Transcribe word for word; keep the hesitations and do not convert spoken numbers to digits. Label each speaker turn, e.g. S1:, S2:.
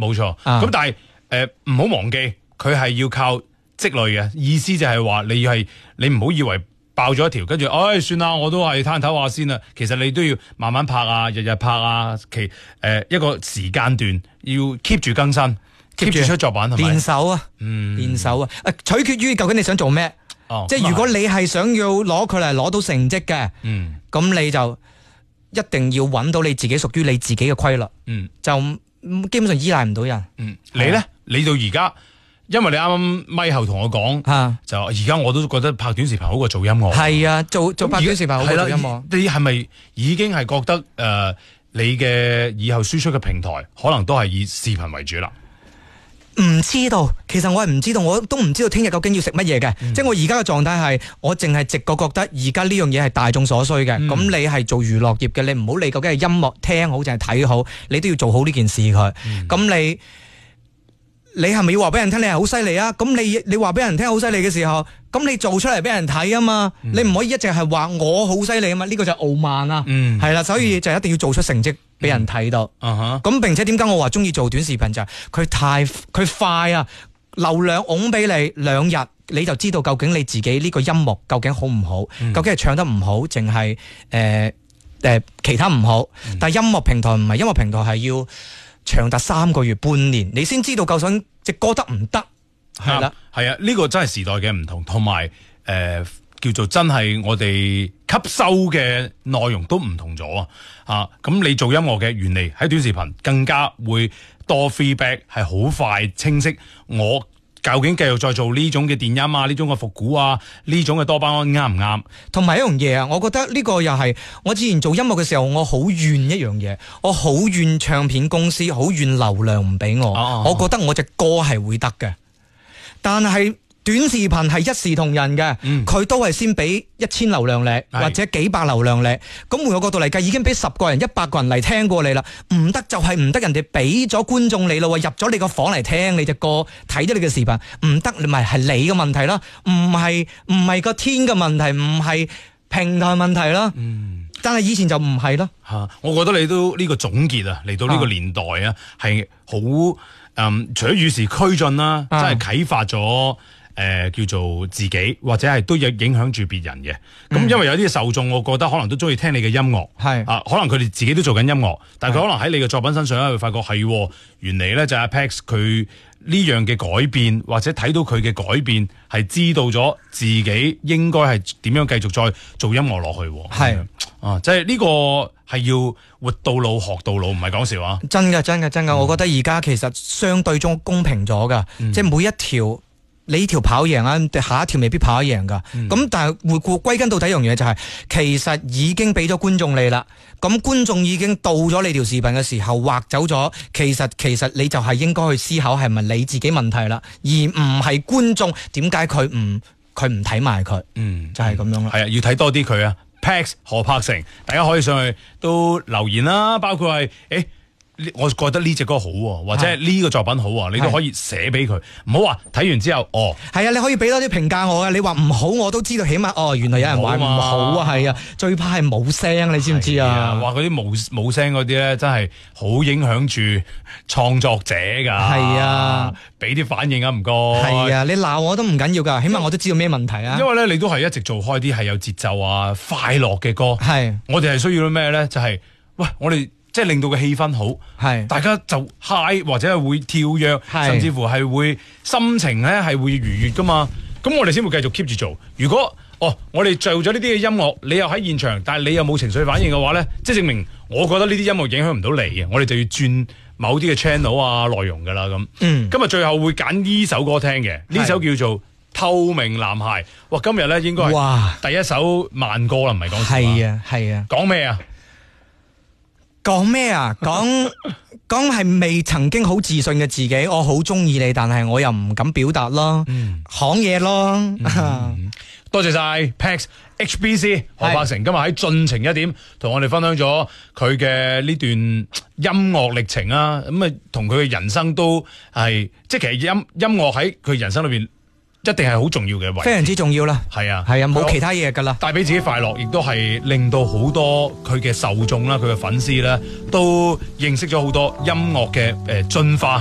S1: 冇錯。咁、啊、但係誒唔好忘記，佢係要靠積累嘅，意思就係話你係你唔好以為爆咗一條，跟住唉算啦，我都係攤抖下先啦。其實你都要慢慢拍啊，日日拍啊，其誒、呃、一個時間段要 keep 住更新 ，keep 住出作品，係咪？練
S2: 手啊，嗯，練手啊，誒，取決於究竟你想做咩。哦，即係如果你係想要攞佢嚟攞到成績嘅，嗯，咁你就一定要揾到你自己屬於你自己嘅規律，嗯，就基本上依賴唔到人。嗯，
S1: 你咧，你到而家。因為你啱啱咪後同我講、啊，就而家我都覺得拍短視頻好過做音樂。
S2: 係啊，做做拍短視頻好過做音樂。
S1: 你係咪已經係覺得誒、呃，你嘅以後輸出嘅平台可能都係以視頻為主啦？
S2: 唔知道，其實我係唔知道，我都唔知道聽日究竟要食乜嘢嘅。嗯、即係我而家嘅狀態係，我淨係直覺覺得而家呢樣嘢係大眾所需嘅。咁、嗯、你係做娛樂業嘅，你唔好理究竟係音樂聽好定係睇好，你都要做好呢件事佢。咁、嗯、你。你係咪要話俾人聽你係好犀利啊？咁你你話俾人聽好犀利嘅時候，咁你做出嚟俾人睇啊嘛？嗯、你唔可以一直係話我好犀利啊嘛？呢、這個就係傲慢啊，係、嗯、啦，所以就一定要做出成績俾人睇到。咁、嗯嗯、並且點解我話中意做短視頻就係、是、佢太佢快啊，流量拱俾你兩日你就知道究竟你自己呢個音樂究竟好唔好、嗯，究竟係唱得唔好，淨係誒誒其他唔好。嗯、但係音樂平台唔係，音樂平台係要。長達三個月半年，你先知道究竟隻歌得唔得？係啦，
S1: 係啊，呢、這個真係時代嘅唔同，同埋誒叫做真係我哋吸收嘅內容都唔同咗啊！咁你做音樂嘅原理喺短視頻更加會多 feedback， 係好快清晰。我究竟繼續再做呢種嘅電音啊，呢種嘅復古啊，呢種嘅多巴胺啱唔啱？
S2: 同埋一樣嘢啊，我覺得呢個又係我之前做音樂嘅時候，我好怨一樣嘢，我好怨唱片公司，好怨流量唔俾我、哦。我覺得我隻歌係會得嘅，但係短視頻係一視同仁嘅，佢、嗯、都係先俾一千流量力或者幾百流量力。咁換個角度嚟計，已經俾十個人、一百個人嚟聽過你啦，唔得就係唔得，人哋俾咗觀眾你咯，入咗你個房嚟聽你隻歌，睇咗你嘅視頻，唔得你咪係你嘅問題啦，唔係唔係個天嘅問題，唔係平台問題啦。嗯，但係以前就唔係咯。
S1: 吓，我覺得你都呢個總結啊，嚟到呢個年代啊，係好誒，除咗與時俱進啦，真係啟發咗。誒、呃，叫做自己或者係都有影響住別人嘅，咁、嗯、因為有啲受眾，我覺得可能都中意聽你嘅音樂，係啊，可能佢哋自己都做緊音樂，但係佢可能喺你嘅作品身上咧，會發覺係原嚟咧就阿 Pax 佢呢樣嘅改變，或者睇到佢嘅改變，係知道咗自己應該係點樣繼續再做音樂落去，係啊，即係呢個係要活到老學到老，唔係講笑啊！
S2: 真嘅，真嘅，真嘅、嗯，我覺得而家其實相對中公平咗噶、嗯，即係每一條。你呢條跑贏啊，下一條未必跑得贏噶。咁、嗯、但係回顧歸根到底一樣嘢就係、是，其實已經俾咗觀眾你啦。咁觀眾已經到咗你條視頻嘅時候劃走咗，其實其實你就係應該去思考係咪你自己問題啦，而唔係觀眾點解佢唔佢唔睇埋佢。嗯，就係、是、咁樣啦。
S1: 係啊，要睇多啲佢啊。Pax 何柏成，大家可以上去都留言啦，包括係誒。欸我覺得呢隻歌好，或者呢個作品好，你都可以寫俾佢，唔好話睇完之後哦。係
S2: 啊，你可以俾多啲評價我啊。你話唔好我都知道，起碼哦，原來有人話唔好啊。係啊，最怕係冇聲，你知唔知啊？
S1: 話嗰啲冇冇聲嗰啲咧，真係好影響住創作者噶。係啊，俾啲反應啊，唔該。係啊，你鬧我都唔緊要噶，起碼我都知道咩問題啊。因為咧，你都係一直做開啲係有節奏啊、快樂嘅歌。係，我哋係需要啲咩咧？就係、是、喂，我哋。即係令到嘅氣氛好，係大家就 high 或者係會跳躍，甚至乎係會心情咧係會愉悅噶嘛。咁我哋先會繼續 keep 住做。如果哦，我哋做咗呢啲嘅音樂，你又喺現場，但係你又冇情緒反應嘅話咧，即係證明我覺得呢啲音樂影響唔到你嘅。我哋就要轉某啲嘅 channel 啊內容噶啦咁。嗯，今日最後會揀呢首歌聽嘅，呢首叫做《透明男孩》。哇，今日咧應該係第一首慢歌啦，唔係講笑。係啊，係啊，講咩啊？講咩啊？講講係未曾經好自信嘅自己，我好中意你，但係我又唔敢表達咯，講嘢咯。嗯、多謝晒 Pax H B C 何柏成今日喺進程一點同我哋分享咗佢嘅呢段音樂歷程啊，咁啊同佢嘅人生都係即係其實音音樂喺佢人生裏邊。一定係好重要嘅位置，非常之重要啦。係啊，係啊，冇其他嘢噶啦。帶俾自己快樂，亦都係令到好多佢嘅受眾啦，佢嘅粉絲啦，都認識咗好多音樂嘅誒進化。